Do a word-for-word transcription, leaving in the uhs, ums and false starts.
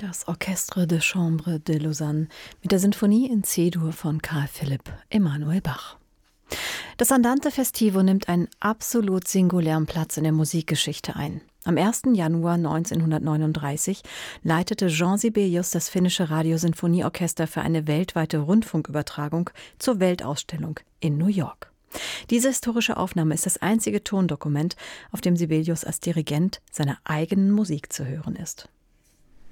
Das Orchestre de Chambre de Lausanne mit der Sinfonie in C-Dur von Karl Philipp Emanuel Bach. Das Andante Festivo nimmt einen absolut singulären Platz in der Musikgeschichte ein. Am ersten Januar neunzehnhundertneununddreißig leitete Jean Sibelius das finnische Radiosinfonieorchester für eine weltweite Rundfunkübertragung zur Weltausstellung in New York. Diese historische Aufnahme ist das einzige Tondokument, auf dem Sibelius als Dirigent seiner eigenen Musik zu hören ist.